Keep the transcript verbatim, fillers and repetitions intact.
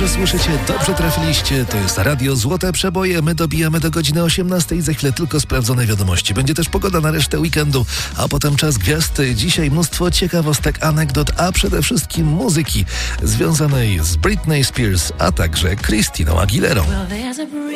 Słyszycie, dobrze trafiliście, to jest Radio Złote Przeboje, my dobijamy do godziny osiemnastej, za chwilę tylko sprawdzone wiadomości. Będzie też pogoda na resztę weekendu, a potem czas gwiazd. Dzisiaj mnóstwo ciekawostek, anegdot, a przede wszystkim muzyki związanej z Britney Spears, a także Christiną Aguilerą.